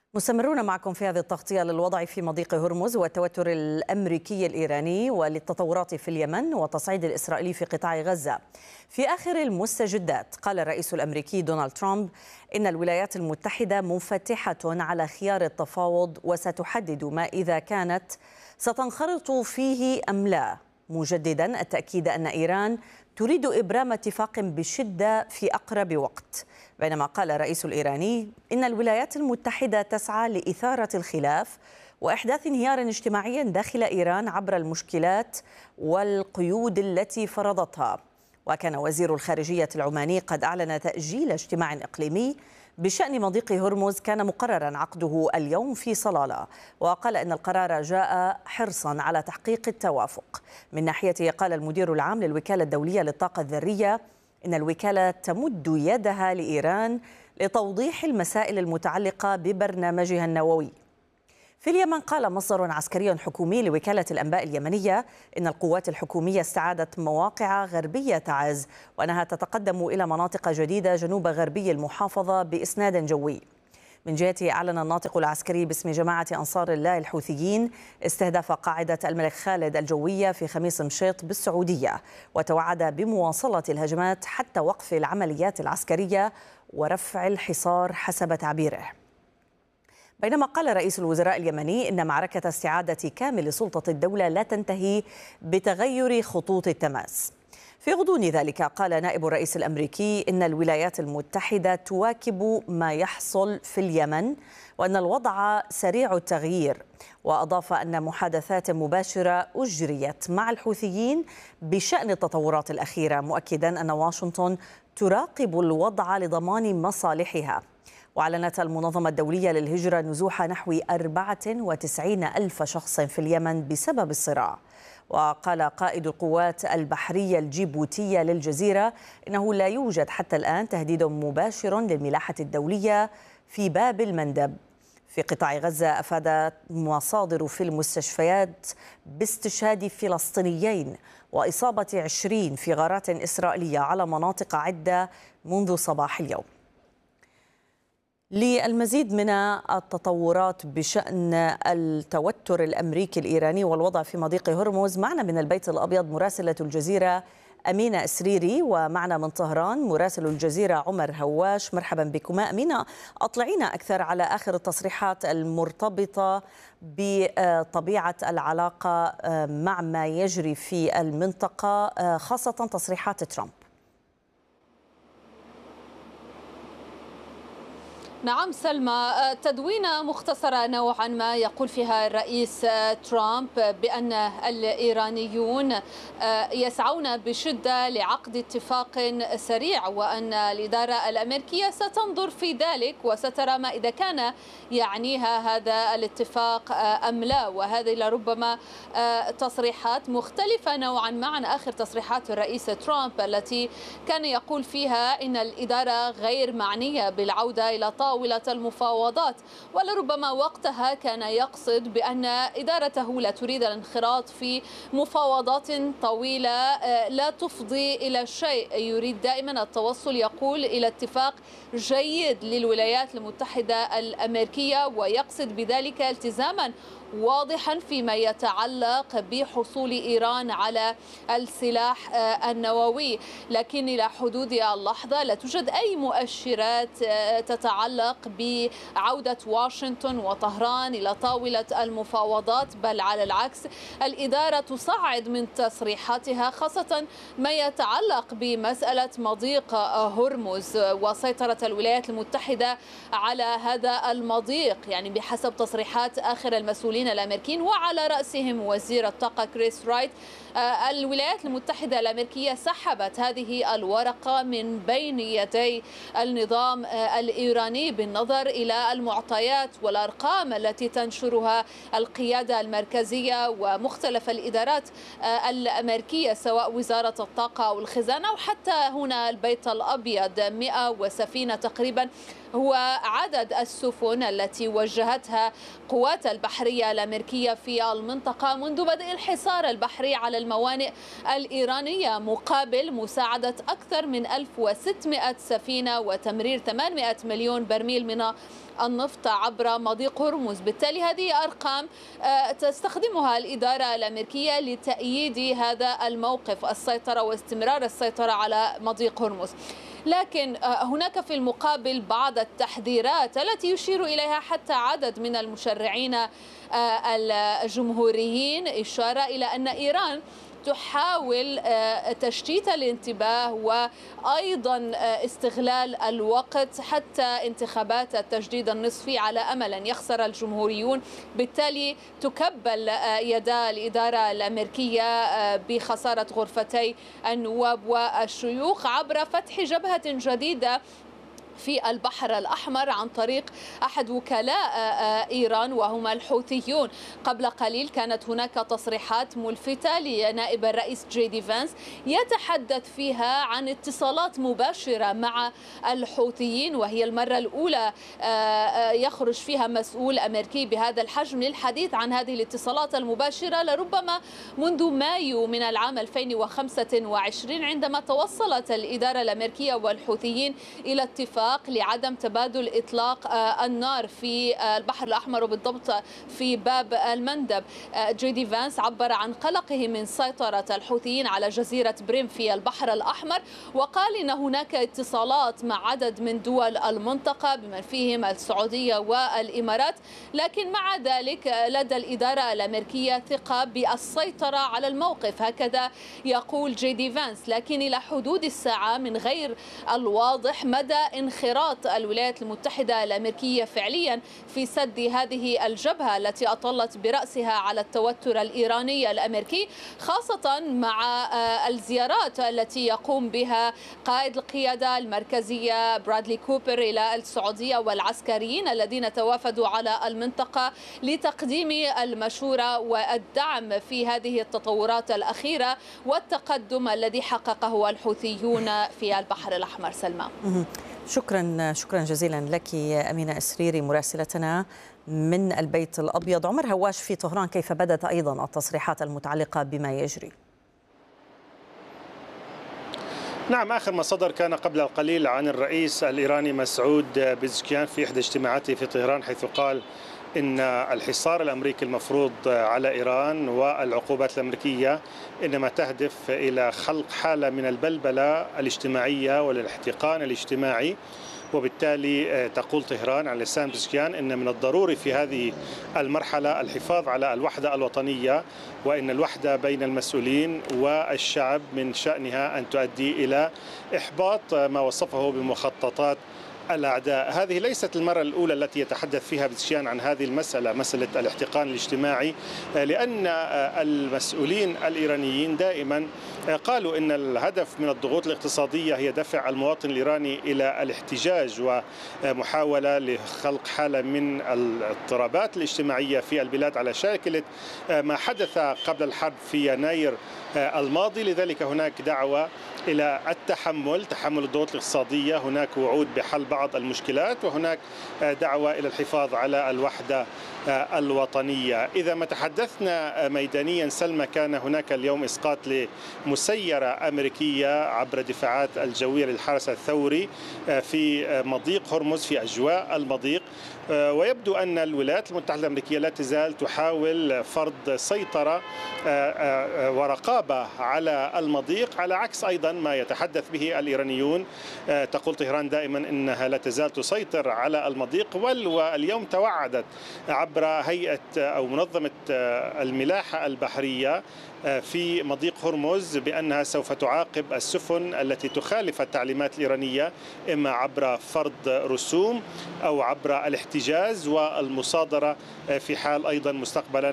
مستمرون معكم في هذه التغطية للوضع في مضيق هرمز والتوتر الأمريكي الإيراني وللتطورات في اليمن والتصعيد الإسرائيلي في قطاع غزة. في آخر المستجدات قال الرئيس الأمريكي دونالد ترامب إن الولايات المتحدة منفتحة على خيار التفاوض وستحدد ما إذا كانت ستنخرط فيه أم لا، مجددا التأكيد أن إيران تريد إبرام اتفاق بشدة في أقرب وقت. بينما قال الرئيس الإيراني إن الولايات المتحدة تسعى لإثارة الخلاف وإحداث انهيار اجتماعي داخل إيران عبر المشكلات والقيود التي فرضتها. وكان وزير الخارجية العماني قد أعلن تأجيل اجتماع إقليمي بشأن مضيق هرمز كان مقررا عقده اليوم في صلالة، وقال إن القرار جاء حرصا على تحقيق التوافق. من ناحيته قال المدير العام للوكالة الدولية للطاقة الذرية إن الوكالة تمد يدها لإيران لتوضيح المسائل المتعلقة ببرنامجها النووي. في اليمن قال مصدر عسكري حكومي لوكالة الأنباء اليمنية إن القوات الحكومية استعادت مواقع غربية تعز وأنها تتقدم إلى مناطق جديدة جنوب غربي المحافظة بإسناد جوي. من جهته أعلن الناطق العسكري باسم جماعة أنصار الله الحوثيين استهداف قاعدة الملك خالد الجوية في خميس مشيط بالسعودية، وتوعد بمواصلة الهجمات حتى وقف العمليات العسكرية ورفع الحصار حسب تعبيره. بينما قال رئيس الوزراء اليمني إن معركة استعادة كامل سلطة الدولة لا تنتهي بتغير خطوط التماس. في غضون ذلك قال نائب الرئيس الأمريكي إن الولايات المتحدة تواكب ما يحصل في اليمن وأن الوضع سريع التغيير، وأضاف أن محادثات مباشرة أجريت مع الحوثيين بشأن التطورات الأخيرة، مؤكدا أن واشنطن تراقب الوضع لضمان مصالحها. وأعلنت المنظمة الدولية للهجرة نزوح نحو 94 ألف شخص في اليمن بسبب الصراع. وقال قائد القوات البحرية الجيبوتية للجزيرة إنه لا يوجد حتى الآن تهديد مباشر للملاحة الدولية في باب المندب. في قطاع غزة أفادت مصادر في المستشفيات باستشهاد فلسطينيين وإصابة 20 في غارات إسرائيلية على مناطق عدة منذ صباح اليوم. للمزيد من التطورات بشأن التوتر الأمريكي الإيراني والوضع في مضيق هرمز معنا من البيت الأبيض مراسلة الجزيرة أمينة إسريري، ومعنا من طهران مراسل الجزيرة عمر هواش. مرحبا بكما. أمينة، أطلعينا أكثر على آخر التصريحات المرتبطة بطبيعة العلاقة مع ما يجري في المنطقة، خاصة تصريحات ترامب. نعم سلمى، تدوينة مختصرة نوعا ما يقول فيها الرئيس ترامب بأن الإيرانيون يسعون بشدة لعقد اتفاق سريع، وأن الإدارة الأمريكية ستنظر في ذلك وسترى ما إذا كان يعنيها هذا الاتفاق أم لا. وهذه لربما تصريحات مختلفة نوعا ما عن آخر تصريحات الرئيس ترامب التي كان يقول فيها إن الإدارة غير معنية بالعودة إلى طاولة المفاوضات، ولربما وقتها كان يقصد بأن إدارته لا تريد الانخراط في مفاوضات طويلة لا تفضي إلى شيء، يريد دائما التوصل يقول إلى اتفاق جيد للولايات المتحدة الأمريكية، ويقصد بذلك التزاما واضحا فيما يتعلق بحصول إيران على السلاح النووي. لكن إلى حدود اللحظة لا توجد أي مؤشرات تتعلق بعودة واشنطن وطهران إلى طاولة المفاوضات، بل على العكس الإدارة تصعد من تصريحاتها خاصة ما يتعلق بمسألة مضيق هرمز وسيطرة الولايات المتحدة على هذا المضيق. يعني بحسب تصريحات آخر المسؤولين الأمريكيين وعلى رأسهم وزير الطاقة كريس رايت، الولايات المتحدة الأمريكية سحبت هذه الورقة من بين يدي النظام الإيراني بالنظر إلى المعطيات والأرقام التي تنشرها القيادة المركزية ومختلف الإدارات الأمريكية، سواء وزارة الطاقة أو الخزانة أو حتى هنا البيت الأبيض. 100 وسفينة تقريبا هو عدد السفن التي وجهتها قوات البحرية الأمريكية في المنطقة منذ بدء الحصار البحري على الموانئ الإيرانية مقابل مساعدة أكثر من 1600 سفينة وتمرير 800 مليون برميل من النفط عبر مضيق هرمز. بالتالي هذه أرقام تستخدمها الإدارة الأمريكية لتأييد هذا الموقف، السيطرة واستمرار السيطرة على مضيق هرمز. لكن هناك في المقابل بعض التحذيرات التي يشير إليها حتى عدد من المشرعين الجمهوريين، إشارة إلى أن إيران تحاول تشتيت الانتباه وأيضا استغلال الوقت حتى انتخابات التجديد النصفي على أمل أن يخسر الجمهوريون. بالتالي تكبل يدا الإدارة الأمريكية بخسارة غرفتي النواب والشيوخ عبر فتح جبهة جديدة في البحر الأحمر عن طريق أحد وكلاء إيران وهما الحوثيون. قبل قليل كانت هناك تصريحات ملفتة لنائب الرئيس جي دي فانس يتحدث فيها عن اتصالات مباشرة مع الحوثيين، وهي المرة الأولى يخرج فيها مسؤول أمريكي بهذا الحجم للحديث عن هذه الاتصالات المباشرة، لربما منذ مايو من العام 2025 عندما توصلت الإدارة الأمريكية والحوثيين إلى اتفاق لعدم تبادل إطلاق النار في البحر الأحمر وبالضبط في باب المندب. جي دي فانس عبر عن قلقه من سيطرة الحوثيين على جزيرة بريم في البحر الأحمر، وقال إن هناك اتصالات مع عدد من دول المنطقة بمن فيهم السعودية والإمارات، لكن مع ذلك لدى الإدارة الأمريكية ثقة بالسيطرة على الموقف، هكذا يقول جي دي فانس. لكن إلى حدود الساعة من غير الواضح مدى انخراط الولايات المتحدة الأمريكية فعليا في سد هذه الجبهة التي أطلت برأسها على التوتر الإيراني الأمريكي، خاصة مع الزيارات التي يقوم بها قائد القيادة المركزية برادلي كوبر إلى السعودية والعسكريين الذين توافدوا على المنطقة لتقديم المشورة والدعم في هذه التطورات الأخيرة والتقدم الذي حققه الحوثيون في البحر الأحمر. سلمى، شكرا جزيلا لك أمينة إسريري مراسلتنا من البيت الأبيض. عمر هواش في طهران، كيف بدت أيضا التصريحات المتعلقة بما يجري؟ نعم، آخر ما صدر كان قبل القليل عن الرئيس الإيراني مسعود بيزشكيان في إحدى اجتماعاته في طهران، حيث قال إن الحصار الأمريكي المفروض على إيران والعقوبات الأمريكية إنما تهدف إلى خلق حالة من البلبلة الاجتماعية والاحتقان الاجتماعي، وبالتالي تقول طهران على لسان بيزشكيان إن من الضروري في هذه المرحلة الحفاظ على الوحدة الوطنية، وإن الوحدة بين المسؤولين والشعب من شأنها أن تؤدي إلى إحباط ما وصفه بمخططات الأعداء. هذه ليست المرة الأولى التي يتحدث فيها بيزشكيان عن هذه المسألة، مسألة الاحتقان الاجتماعي، لأن المسؤولين الإيرانيين دائما قالوا إن الهدف من الضغوط الاقتصادية هي دفع المواطن الإيراني إلى الاحتجاج ومحاولة لخلق حالة من الاضطرابات الاجتماعية في البلاد على شاكلة ما حدث قبل الحرب في يناير الماضي. لذلك هناك دعوة إلى تحمل الضغوط الاقتصادية، هناك وعود بحل بعض المشكلات، وهناك دعوة إلى الحفاظ على الوحدة الوطنية. إذا ما تحدثنا ميدانيا سلمى، كان هناك اليوم إسقاط لمسيرة أمريكية عبر دفاعات الجوية للحرس الثوري في مضيق هرمز في أجواء المضيق، ويبدو أن الولايات المتحدة الأمريكية لا تزال تحاول فرض سيطرة ورقابة على المضيق، على عكس أيضا ما يتحدث به الإيرانيون. تقول طهران دائما أنها لا تزال تسيطر على المضيق، واليوم توعدت عبر هيئة أو منظمة الملاحة البحرية في مضيق هرمز بأنها سوف تعاقب السفن التي تخالف التعليمات الإيرانية، إما عبر فرض رسوم أو عبر الاحتجاز والمصادرة في حال أيضا مستقبلا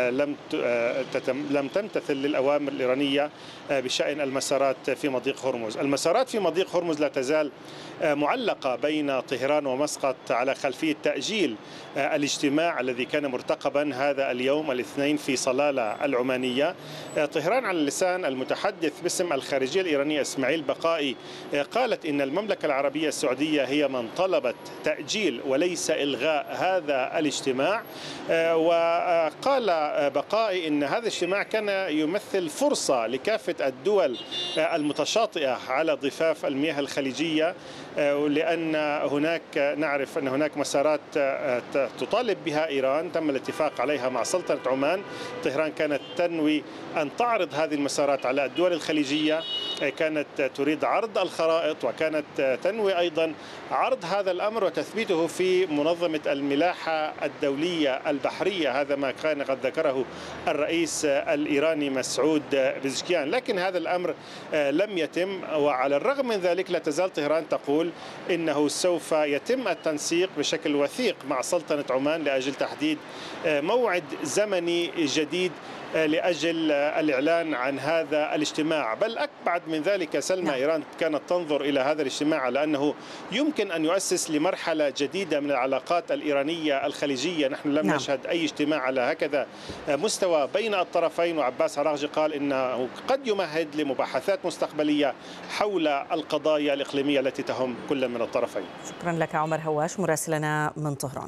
لم تمتثل للأوامر الإيرانية بشأن المسارات في مضيق هرمز. المسارات في مضيق هرمز لا تزال معلقة بين طهران ومسقط على خلفية تأجيل الاجتماع الذي كان مرتقبا هذا اليوم الاثنين في صلالة العمانية. طهران على لسان المتحدث باسم الخارجية الإيرانية إسماعيل بقائي قالت إن المملكة العربية السعودية هي من طلبت تأجيل وليس إلغاء هذا الاجتماع. وقال بقائي إن هذا الاجتماع كان يمثل فرصة لكافة الدول المتشاطئة على ضفاف المياه الخليجية، لأن نعرف أن هناك مسارات تطالب بها إيران تم الاتفاق عليها مع سلطنة عمان. طهران كانت تنوي أن تعرض هذه المسارات على الدول الخليجية، كانت تريد عرض الخرائط، وكانت تنوي أيضا عرض هذا الأمر وتثبيته في منظمة الملاحة الدولية البحرية. هذا ما كان قد ذكره الرئيس الإيراني مسعود بزشكيان، لكن هذا الأمر لم يتم. وعلى الرغم من ذلك لا تزال طهران تقول إنه سوف يتم التنسيق بشكل وثيق مع سلطنة عمان لأجل تحديد موعد زمني جديد لأجل الإعلان عن هذا الاجتماع. بل أبعد من ذلك سلمى، إيران كانت تنظر إلى هذا الاجتماع على أنه يمكن أن يؤسس لمرحلة جديدة من العلاقات الإيرانية الخليجية. نحن لم نشهد أي اجتماع على هكذا مستوى بين الطرفين، وعباس عراغجي قال إنه قد يمهد لمباحثات مستقبلية حول القضايا الإقليمية التي تهم كل من الطرفين. شكرا لك عمر هواش مراسلنا من طهران.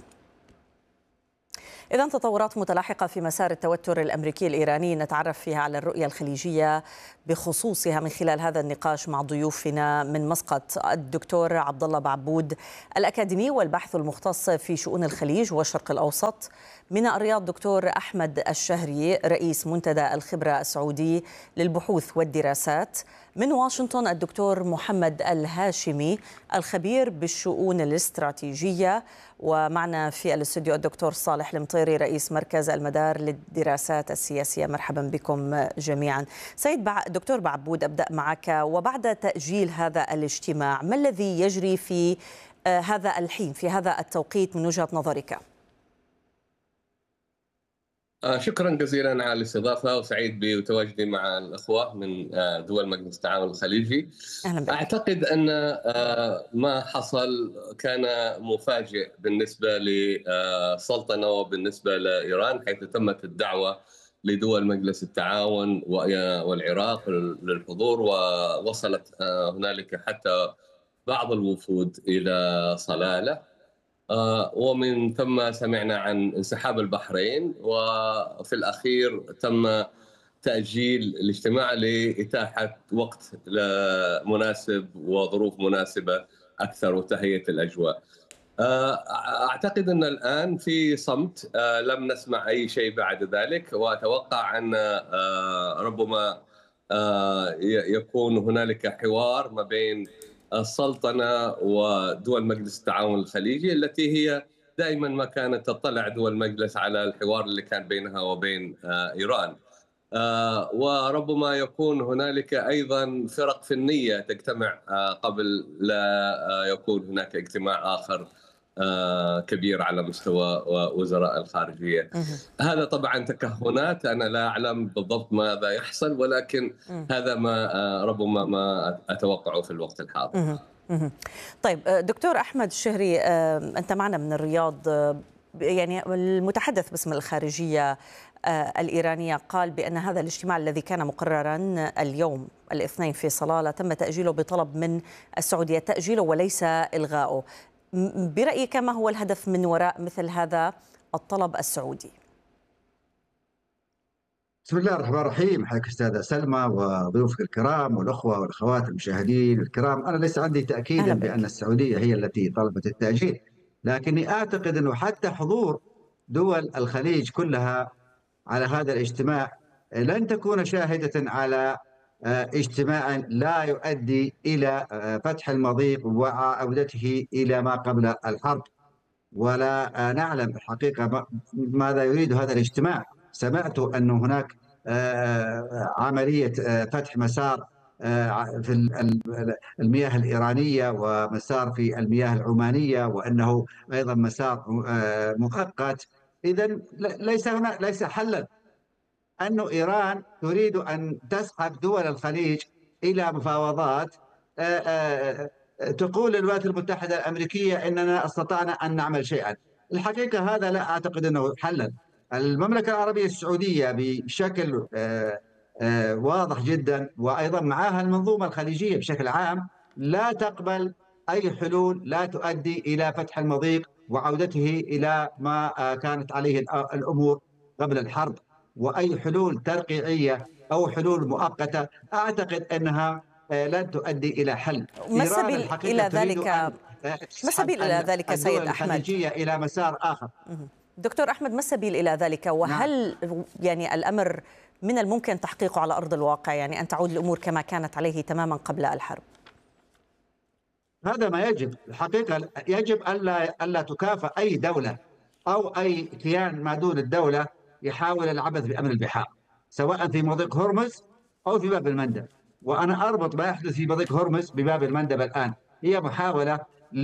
إذن تطورات متلاحقة في مسار التوتر الأمريكي الإيراني نتعرف فيها على الرؤية الخليجية بخصوصها من خلال هذا النقاش مع ضيوفنا من مسقط الدكتور عبد الله بعبود الأكاديمي والباحث المختص في شؤون الخليج والشرق الأوسط، من الرياض دكتور أحمد الشهري رئيس منتدى الخبرة السعودي للبحوث والدراسات، من واشنطن الدكتور محمد الهاشمي الخبير بالشؤون الاستراتيجية، ومعنا في الاستوديو الدكتور صالح المطيري رئيس مركز المدار للدراسات السياسية. مرحبا بكم جميعا. سيد دكتور بعبود، أبدأ معك. وبعد تأجيل هذا الاجتماع ما الذي يجري في هذا الحين في هذا التوقيت من وجهة نظرك؟ شكرا جزيلا على الاستضافة، وسعيد بتواجدي مع الأخوة من دول مجلس التعاون الخليجي. أعتقد أن ما حصل كان مفاجئ بالنسبة للسلطنة وبالنسبة لإيران، حيث تمت الدعوة لدول مجلس التعاون والعراق للحضور، ووصلت هنالك حتى بعض الوفود إلى صلالة، ومن ثم سمعنا عن انسحاب البحرين، وفي الأخير تم تأجيل الاجتماع لإتاحة وقت مناسب وظروف مناسبة أكثر وتهيئة الأجواء. أعتقد أن الآن في صمت، لم نسمع أي شيء بعد ذلك، وأتوقع أن ربما يكون هنالك حوار ما بين السلطنة ودول مجلس التعاون الخليجي، التي هي دائما ما كانت تطلع دول المجلس على الحوار اللي كان بينها وبين إيران. وربما يكون هنالك أيضا فرق فنية تجتمع قبل لا يكون هناك اجتماع آخر كبير على مستوى وزراء الخارجية. هذا طبعا تكهنات، أنا لا أعلم بالضبط ماذا يحصل، ولكن هذا ما ربما ما أتوقعه في الوقت الحاضر. طيب دكتور أحمد الشهري، أنت معنا من الرياض، يعني المتحدث باسم الخارجية الإيرانية قال بأن هذا الاجتماع الذي كان مقررا اليوم الاثنين في صلالة تم تأجيله بطلب من السعودية، تأجيله وليس إلغاؤه. برأيك ما هو الهدف من وراء مثل هذا الطلب السعودي؟ بسم الله الرحمن الرحيم. حياك أستاذة سلمى وضيوفك الكرام والأخوة والأخوات المشاهدين الكرام. أنا ليس عندي تأكيدا بأن السعودية هي التي طلبت التأجيل، لكني أعتقد أنه حتى حضور دول الخليج كلها على هذا الاجتماع لن تكون شاهدة على اجتماع لا يؤدي إلى فتح المضيق وعودته إلى ما قبل الحرب، ولا نعلم الحقيقة ماذا يريد هذا الاجتماع. سمعت أن هناك عملية فتح مسار في المياه الإيرانية ومسار في المياه العمانية، وأنه أيضا مسار مؤقت. إذن ليس حلا أن إيران تريد أن تسحب دول الخليج إلى مفاوضات تقول الولايات المتحدة الأمريكية إننا استطعنا أن نعمل شيئا. الحقيقة هذا لا أعتقد أنه حلا. المملكة العربية السعودية بشكل واضح جدا، وأيضا معها المنظومة الخليجية بشكل عام، لا تقبل أي حلول لا تؤدي إلى فتح المضيق وعودته إلى ما كانت عليه الأمور قبل الحرب. وأي حلول ترقيعية أو حلول مؤقتة أعتقد أنها لن تؤدي إلى حل. ما السبيل إلى ذلك؟ ما السبيل إلى ذلك سيد أحمد؟ إلى مسار آخر. دكتور أحمد، ما السبيل إلى ذلك؟ وهل يعني الأمر من الممكن تحقيقه على أرض الواقع، يعني أن تعود الأمور كما كانت عليه تماما قبل الحرب؟ هذا ما يجب الحقيقة. يجب ألا تكافئ أي دولة أو أي كيان ما دون الدولة يحاول العبث بأمن البحار، سواء في مضيق هرمز أو في باب المندب. وأنا أربط ما يحدث في مضيق هرمز بباب المندب الآن هي محاولة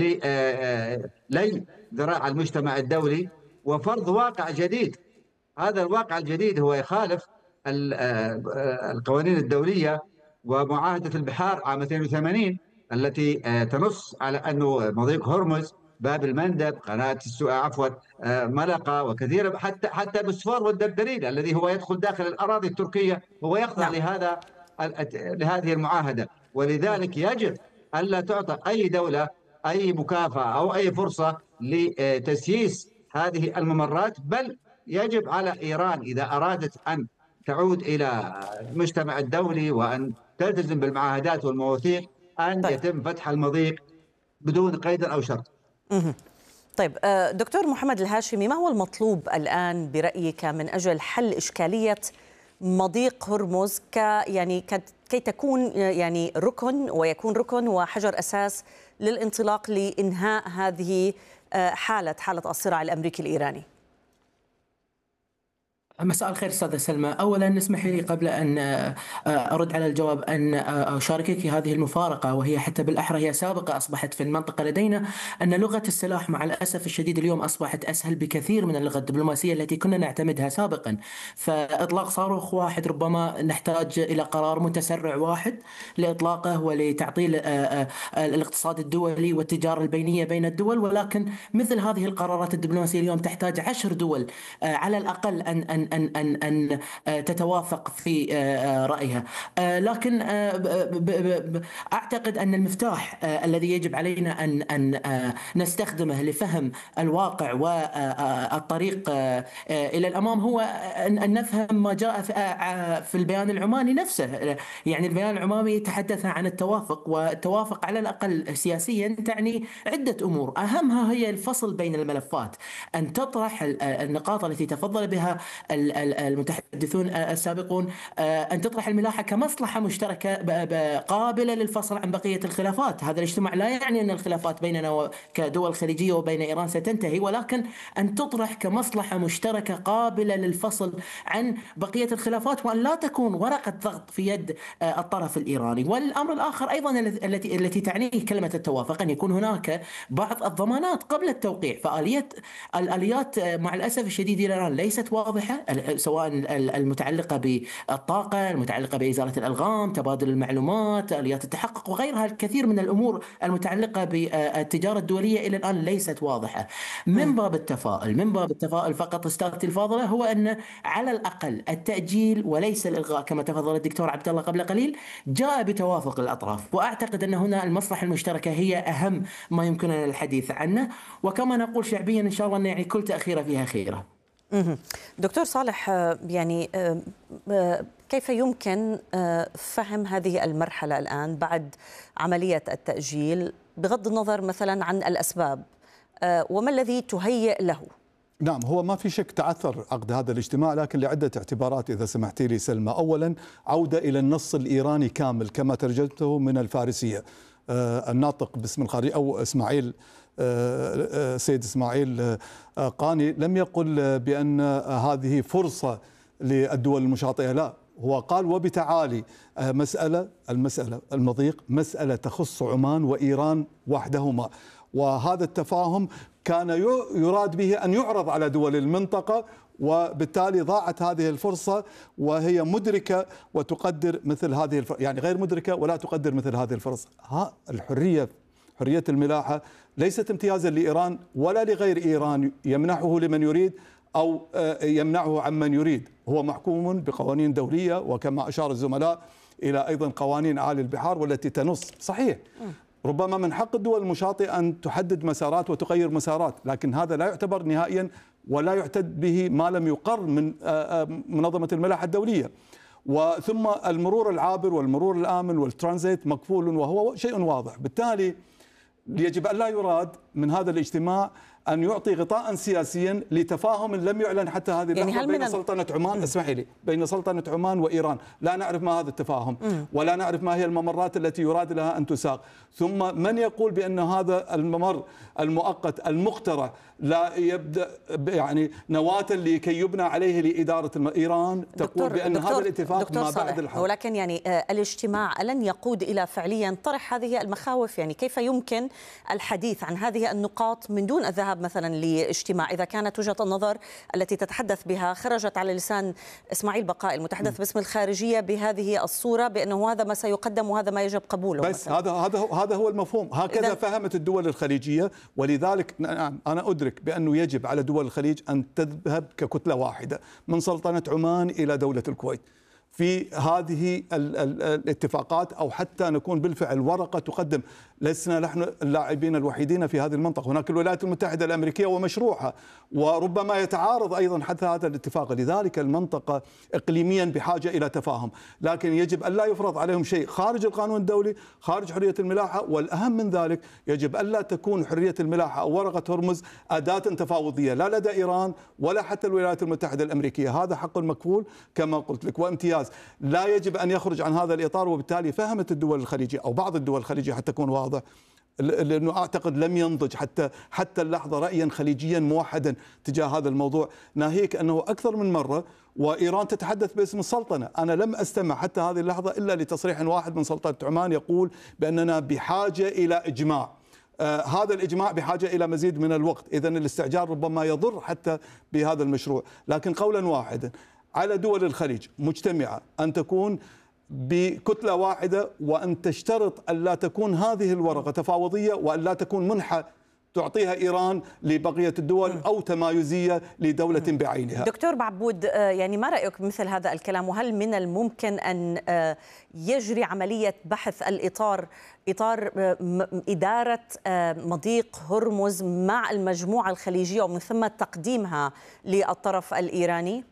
لي ذراع المجتمع الدولي وفرض واقع جديد. هذا الواقع الجديد هو يخالف القوانين الدولية ومعاهدة البحار عام 82 التي تنص على أنه مضيق هرمز، باب المندب، قناة ملقا وكثير، حتى بوسفور والدردنيل الذي هو يدخل داخل الأراضي التركية هو يخضع لهذه المعاهدة. ولذلك يجب ألا تعطى أي دولة أي مكافأة أو أي فرصة لتسييس هذه الممرات، بل يجب على إيران إذا أرادت أن تعود إلى المجتمع الدولي وأن تلتزم بالمعاهدات والمواثيق أن يتم فتح المضيق بدون قيد أو شرط. طيب دكتور محمد الهاشمي، ما هو المطلوب الآن برأيك من أجل حل إشكالية مضيق هرمز كي تكون يعني ركن ويكون ركن وحجر أساس للانطلاق لإنهاء هذه حالة الصراع الأمريكي الإيراني؟ مساء الخير أستاذة سلمى. أولا اسمح لي قبل أن أرد على الجواب أن أشاركك هذه المفارقة، وهي حتى بالأحرى هي سابقة أصبحت في المنطقة لدينا، أن لغة السلاح مع الأسف الشديد اليوم أصبحت أسهل بكثير من اللغة الدبلوماسية التي كنا نعتمدها سابقا. فإطلاق صاروخ واحد ربما نحتاج إلى قرار متسرع واحد لإطلاقه ولتعطيل الاقتصاد الدولي والتجارة البينية بين الدول، ولكن مثل هذه القرارات الدبلوماسية اليوم تحتاج 10 دول على الأقل أن تتوافق في رأيها. لكن أعتقد أن المفتاح الذي يجب علينا أن نستخدمه لفهم الواقع والطريق إلى الأمام هو أن نفهم ما جاء في البيان العماني نفسه. يعني البيان العماني يتحدث عن التوافق، والتوافق على الأقل سياسيا تعني عدة أمور، أهمها هي الفصل بين الملفات، أن تطرح النقاط التي تفضل بها المتحدثون السابقون، أن تطرح الملاحة كمصلحة مشتركة قابلة للفصل عن بقية الخلافات. هذا الاجتماع لا يعني أن الخلافات بيننا كدول خليجية وبين إيران ستنتهي، ولكن أن تطرح كمصلحة مشتركة قابلة للفصل عن بقية الخلافات، وأن لا تكون ورقة ضغط في يد الطرف الإيراني. والأمر الآخر أيضا التي تعنيه كلمة التوافق أن يكون هناك بعض الضمانات قبل التوقيع. فآليات مع الأسف الشديد إلى الآن ليست واضحة، سواء المتعلقة بالطاقة، المتعلقة بإزالة الألغام، تبادل المعلومات، آليات التحقق وغيرها. الكثير من الأمور المتعلقة بالتجارة الدولية إلى الآن ليست واضحة. من باب التفاؤل فقط أستاذتي الفاضلة، هو أن على الأقل التأجيل وليس الإلغاء كما تفضل الدكتور عبد الله قبل قليل جاء بتوافق الأطراف، وأعتقد أن هنا المصلحة المشتركة هي أهم ما يمكننا الحديث عنه، وكما نقول شعبيا إن شاء الله أن يعني كل تأخيرة فيها خيرة. دكتور صالح، يعني كيف يمكن فهم هذه المرحلة الآن بعد عملية التأجيل بغض النظر مثلا عن الأسباب، وما الذي تهيئ له؟ نعم، هو ما في شك تعثر عقد هذا الاجتماع، لكن لعدة اعتبارات إذا سمحتي لي سلمى. أولا، عودة إلى النص الإيراني كامل كما ترجمته من الفارسية. الناطق باسم الخارجية أو إسماعيل سيد إسماعيل قاني لم يقل بأن هذه فرصة للدول المشاطئة، لا، هو قال وبتعالي المضيق مسألة تخص عمان وإيران وحدهما، وهذا التفاهم كان يراد به أن يعرض على دول المنطقة، وبالتالي ضاعت هذه الفرصة وهي مدركة وتقدر مثل هذه الفرصة، يعني غير مدركة ولا تقدر مثل هذه الفرص. الحرية حرية الملاحة ليست امتيازا لإيران ولا لغير إيران يمنحه لمن يريد أو يمنعه عمن يريد، هو محكوم بقوانين دولية، وكما أشار الزملاء إلى أيضا قوانين أعالي البحار والتي تنص. صحيح ربما من حق الدول المشاطئة أن تحدد مسارات وتغير مسارات، لكن هذا لا يعتبر نهائيا ولا يعتد به ما لم يقر من منظمة الملاحة الدولية. وثم المرور العابر والمرور الآمن والترانزيت مكفول وهو شيء واضح. بالتالي يجب أن لا يراد من هذا الاجتماع أن يعطي غطاء سياسيا لتفاهم لم يعلن حتى هذه اللحظة بين سلطنة عمان، اسمحي لي، بين سلطنة عمان وإيران. لا نعرف ما هذا التفاهم ولا نعرف ما هي الممرات التي يراد لها أن تساق. ثم من يقول بأن هذا الممر المؤقت المقترح لا يبدأ يعني نواة لكي يبنى عليه لإدارة إيران تقول بأن هذا الاتفاق ما بعد الحرب. ولكن يعني الاجتماع ألن يقود إلى فعليا طرح هذه المخاوف؟ يعني كيف يمكن الحديث عن هذه النقاط من دون الذهاب مثلا لاجتماع إذا كانت وجهة النظر التي تتحدث بها خرجت على لسان إسماعيل بقاء المتحدث باسم الخارجية بهذه الصورة بأنه هذا ما سيقدم وهذا ما يجب قبوله؟ بس هذا هو المفهوم، هكذا فهمت الدول الخليجية. ولذلك أنا أدرك بأنه يجب على دول الخليج أن تذهب ككتلة واحدة من سلطنة عمان إلى دولة الكويت في هذه الاتفاقات، أو حتى نكون بالفعل ورقة تقدم. لسنا نحن اللاعبين الوحيدين في هذه المنطقة، هناك الولايات المتحدة الأمريكية ومشروعها، وربما يتعارض أيضا حتى هذا الاتفاق. لذلك المنطقة إقليميا بحاجة إلى تفاهم، لكن يجب أن لا يفرض عليهم شيء خارج القانون الدولي، خارج حرية الملاحة. والأهم من ذلك يجب أن لا تكون حرية الملاحة أو ورقة هرمز أداة تفاوضية لا لدى إيران ولا حتى الولايات المتحدة الأمريكية. هذا حق مكفول كما قلت لك وامتياز لا يجب أن يخرج عن هذا الإطار. وبالتالي فهمت الدول الخليجية أو بعض الدول الخليجية حتى تكون واضح، لأنه أعتقد لم ينضج حتى اللحظة رأيا خليجيا موحدا تجاه هذا الموضوع، ناهيك أنه أكثر من مرة وإيران تتحدث باسم السلطنة. أنا لم أستمع حتى هذه اللحظة إلا لتصريح واحد من سلطنة عمان يقول بأننا بحاجة إلى إجماع. هذا الإجماع بحاجة إلى مزيد من الوقت، إذن الاستعجال ربما يضر حتى بهذا المشروع. لكن قولا واحدا على دول الخليج مجتمعة أن تكون بكتلة واحدة، وأن تشترط أن لا تكون هذه الورقة تفاوضية، وأن لا تكون منحة تعطيها إيران لبقية الدول أو تمايزية لدولة بعينها. دكتور بعبود، يعني ما رأيك بمثل هذا الكلام؟ وهل من الممكن أن يجري عملية بحث إطار إدارة مضيق هرمز مع المجموعة الخليجية ومن ثم تقديمها للطرف الإيراني؟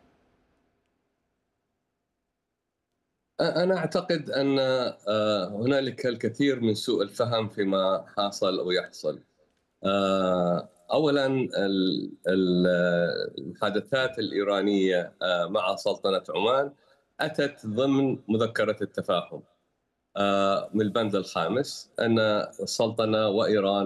أنا أعتقد أن هنالك الكثير من سوء الفهم فيما حاصل أو يحصل. أولا المحادثات الإيرانية مع سلطنة عمان أتت ضمن مذكرة التفاهم من البند الخامس، أن السلطنة وإيران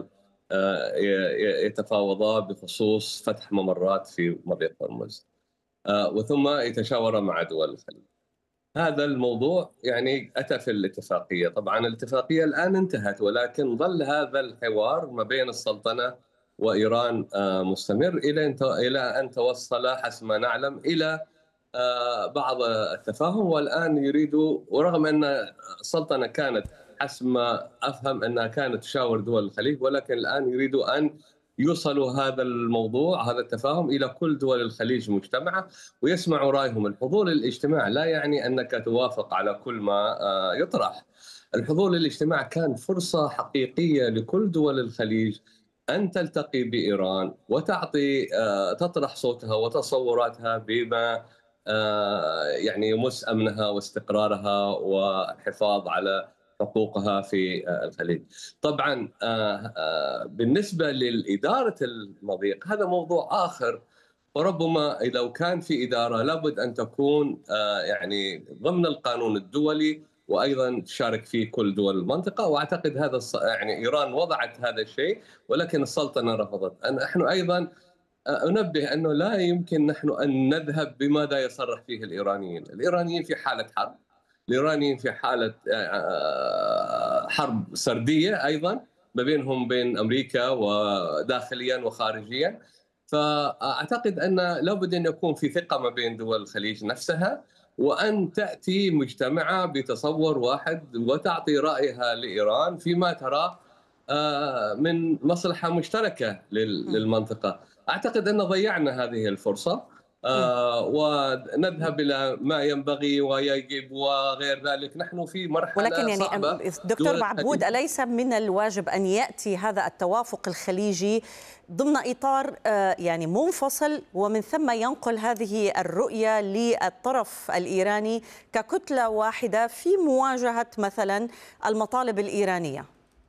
يتفاوضا بخصوص فتح ممرات في مضيق هرمز، وثم يتشاورا مع دول الخليج. هذا الموضوع يعني أتى في الاتفاقية. طبعا الاتفاقية الآن انتهت، ولكن ظل هذا الحوار ما بين السلطنة وإيران مستمر إلى أن توصل حسب ما نعلم إلى بعض التفاهم. والآن يريدوا، ورغم أن السلطنة كانت حسب ما أفهم أنها كانت تشاور دول الخليج، ولكن الآن يريدوا أن يوصلوا هذا الموضوع، هذا التفاهم، إلى كل دول الخليج مجتمعة ويسمعوا رأيهم. الحضور للاجتماع لا يعني أنك توافق على كل ما يطرح. الحضور للاجتماع كان فرصة حقيقية لكل دول الخليج أن تلتقي بإيران وتعطي تطرح صوتها وتصوراتها بما يعني يمس أمنها واستقرارها والحفاظ على حقوقها في الخليج. طبعا بالنسبة لإدارة المضيق هذا موضوع آخر، وربما لو كان في إدارة لابد أن تكون يعني ضمن القانون الدولي، وأيضا تشارك فيه كل دول المنطقة. وأعتقد هذا يعني إيران وضعت هذا الشيء، ولكن السلطنة رفضت. نحن أيضا أنبه أنه لا يمكن نحن أن نذهب بماذا يصرح فيه الإيرانيين. الإيرانيين في حالة حرب، الإيرانيين في حالة حرب سردية أيضا ما بينهم بين أمريكا وداخليا وخارجيا. فأعتقد أن لابد أن يكون في ثقة ما بين دول الخليج نفسها، وأن تأتي مجتمعة بتصور واحد وتعطي رأيها لإيران فيما ترى من مصلحة مشتركة للمنطقة. أعتقد أن ضيعنا هذه الفرصة ونذهب إلى ما ينبغي ويجب وغير ذلك. نحن في مرحلة ولكن يعني صعبة. دكتور بعبود، أليس من الواجب أن يأتي هذا التوافق الخليجي ضمن إطار يعني منفصل، ومن ثم ينقل هذه الرؤية للطرف الإيراني ككتلة واحدة في مواجهة مثلا المطالب الإيرانية؟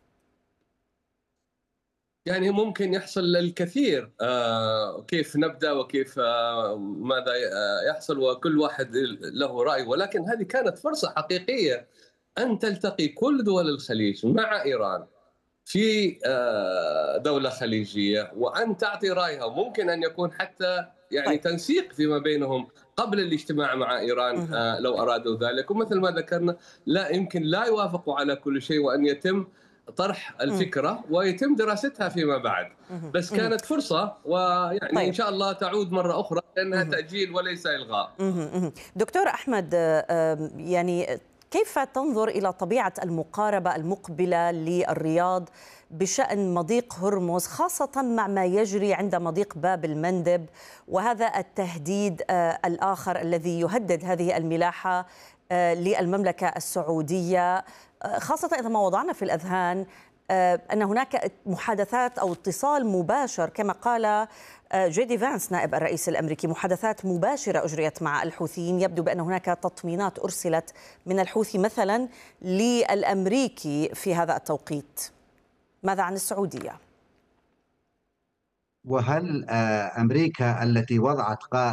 يعني ممكن يحصل الكثير، كيف نبدأ وكيف ماذا يحصل، وكل واحد له رأي. ولكن هذه كانت فرصة حقيقية أن تلتقي كل دول الخليج مع إيران في دولة خليجية وأن تعطي رأيها. ممكن أن يكون حتى يعني تنسيق فيما بينهم قبل الاجتماع مع إيران لو أرادوا ذلك. ومثل ما ذكرنا لا يمكن لا يوافقوا على كل شيء، وأن يتم طرح الفكرة ويتم دراستها فيما بعد. بس كانت فرصة، ويعني إن شاء الله تعود مرة أخرى لأنها تأجيل وليس إلغاء. دكتور أحمد، يعني كيف تنظر إلى طبيعة المقاربة المقبلة للرياض بشأن مضيق هرمز، خاصة مع ما يجري عند مضيق باب المندب وهذا التهديد الآخر الذي يهدد هذه الملاحة للمملكة السعودية، خاصة إذا ما وضعنا في الأذهان أن هناك محادثات أو اتصال مباشر كما قال جيدي فانس نائب الرئيس الأمريكي، محادثات مباشرة أجريت مع الحوثيين. يبدو بأن هناك تطمينات أرسلت من الحوثي مثلا للأمريكي في هذا التوقيت. ماذا عن السعودية؟ وهل أمريكا التي وضعت